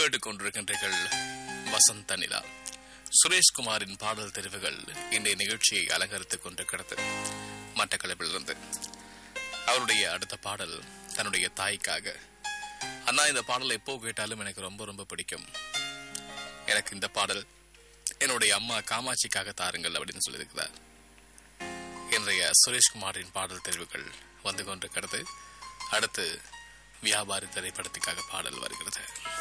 கேட்டுக்கொண்டிருக்கின்றீர்கள் வசந்த நிலா. சுரேஷ்குமாரின் பாடல் தெரிவுகள் இன்றைய நிகழ்ச்சியை அலங்கரித்துக் கொண்டிருக்கிறது. மட்டக்களப்பிலிருந்து அவருடைய அடுத்த பாடல் தன்னுடைய தாய்க்காக. அண்ணா, இந்த பாடலை எப்போ கேட்டாலும் எனக்கு ரொம்ப ரொம்ப பிடிக்கும். எனக்கு இந்த பாடல் என்னுடைய அம்மா காமாட்சிக்காக தாருங்கள் அப்படின்னு சொல்லியிருக்கிறார். இன்றைய சுரேஷ்குமாரின் பாடல் தெரிவுகள் வந்து கொண்டிருக்கிறது. அடுத்து வியாபாரி திரைப்படத்துக்காக பாடல் வருகிறது.